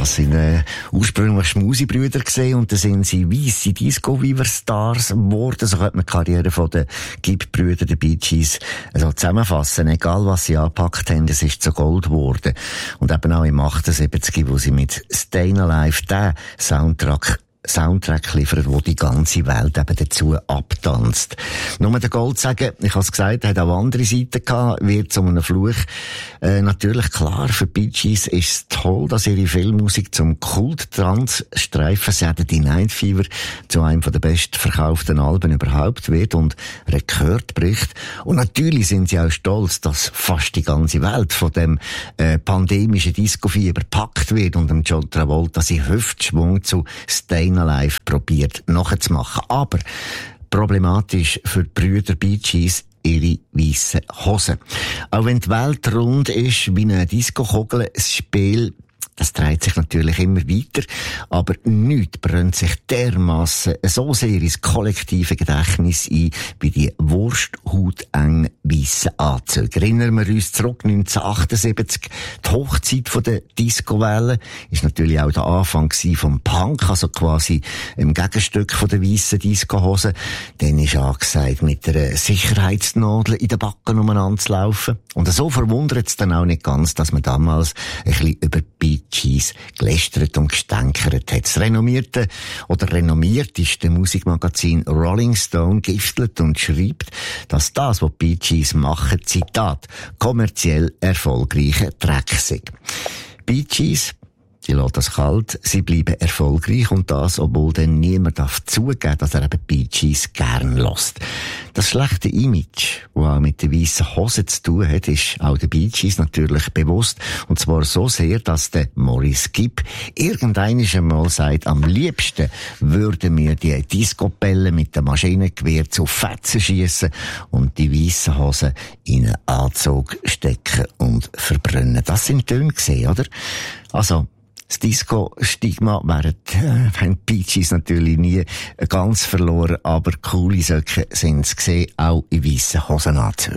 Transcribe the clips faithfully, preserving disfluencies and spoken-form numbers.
Das sind äh, ursprünglich Schmusi-Brüder gesehen und dann sind sie weisse Disco-Weaver-Stars geworden. So könnte man die Karriere von den Gibb-Brüdern, den Bee Gees, also zusammenfassen. Egal was sie angepackt haben, es ist zu Gold geworden. Und eben auch im achtundsiebzig, wo sie mit Stayin' Alive den Soundtrack Soundtrack liefert, wo die ganze Welt eben dazu abtanzt. Nur der Gold sagen, ich habe es gesagt, hat auch andere Seiten gehabt, wird zu einem Fluch. Äh, natürlich klar, für Bee Gees ist es toll, dass ihre Filmmusik zum Kult-Trans-Streifen Saturday Night Fever zu einem der bestverkauften Alben überhaupt wird und Rekord bricht. Und natürlich sind sie auch stolz, dass fast die ganze Welt von dem äh, pandemischen Disco-Fieber gepackt wird und dem John Travolta seinen Hüftschwung zu Stayin' Alive probiert nachzumachen. Aber problematisch für die Brüder Bee Gees ihre weissen Hosen. Auch wenn die Welt rund ist wie eine Disco-Kugel, das Spiel, das dreht sich natürlich immer weiter, aber nichts brennt sich dermassen so sehr ins kollektive Gedächtnis ein, wie die wursthautengen weissen Anzüge. Erinnern wir uns zurück, neunzehnhundertachtundsiebzig, die Hochzeit von der Disco-Welle, ist natürlich auch der Anfang vom Punk, also quasi im Gegenstück von der weissen Disco-Hose. Dann ist angesagt, mit einer Sicherheitsnadel in den Backen umeinander zu laufen. Und so verwundert es dann auch nicht ganz, dass man damals ein bisschen über Bee Gees gelästert und gestänkert hat. Das renommierte oder renommierteste Musikmagazin Rolling Stone giftelt und schreibt, dass das, was Bee Gees machen, Zitat, kommerziell erfolgreiche Dreck sei. Bee Gees, die lassen das kalt, sie bleiben erfolgreich und das, obwohl dann niemand darf zugeben, dass er eben Bee Gees gern lässt. Das schlechte Image, das auch mit den weissen Hosen zu tun hat, ist auch den Bee Gees natürlich bewusst. Und zwar so sehr, dass der Maurice Gibb irgendeinmal einmal sagt, am liebsten würden wir die Disco-Bälle mit dem Maschinengewehr zu Fetzen schiessen und die weissen Hosen in einen Anzug stecken und verbrennen. Das sind Töne gesehen, oder? Also, das Disco-Stigma wären äh, Bee Gees natürlich nie ganz verloren, aber coole Söcke sind es gesehen, auch in weissen Hosenanzügen.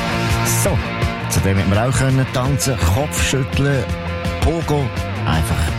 So, zudem hätten wir auch können tanzen, Kopfschütteln, Pogo, einfach